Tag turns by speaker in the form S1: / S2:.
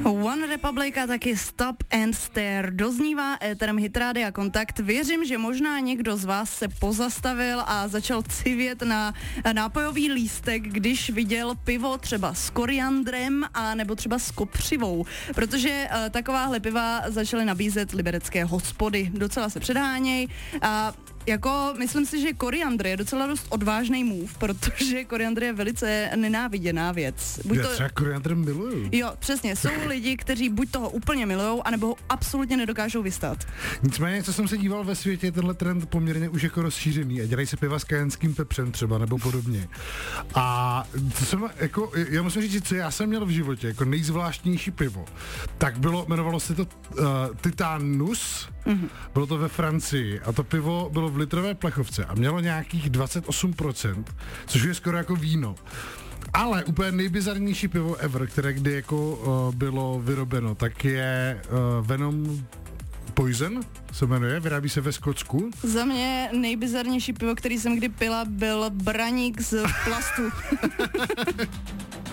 S1: One Republic a taky Stop and Stare doznívá éterem Hit Rádia Kontakt. Věřím, že možná někdo z vás se pozastavil a začal civět na nápojový lístek, když viděl pivo třeba s koriandrem a nebo třeba s kopřivou, protože takováhle piva začaly nabízet liberecké hospody. Docela se předháněj a jako, myslím si, že koriandr je docela dost odvážný move, protože koriandr je velice nenáviděná věc.
S2: Já třeba koriandr miluju.
S1: Jo, přesně. Jsou lidi, kteří buď toho úplně milujou, anebo ho absolutně nedokážou vystát.
S2: Nicméně, co jsem se díval ve světě, je tenhle trend poměrně už jako rozšířený a dělají se piva s kajenským pepřem třeba, nebo podobně. A co jsem, jako, já musím říct, co já jsem měl v životě, jako nejzvláštnější pivo, tak jmenovalo se to Titanus, bylo to ve Francii a to pivo bylo v litrové plechovce a mělo nějakých 28%, což je skoro jako víno. Ale úplně nejbizarnější pivo ever, které kdy jako bylo vyrobeno, tak je Venom Poison, se jmenuje, vyrábí se ve Skotsku.
S1: Za mě nejbizarnější pivo, který jsem kdy pila, byl Braník z plastu.